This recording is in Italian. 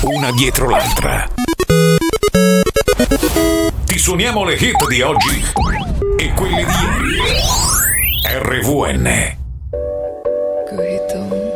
una dietro l'altra. Ti suoniamo le hit di oggi e quelle di ieri. RVN. Go ahead,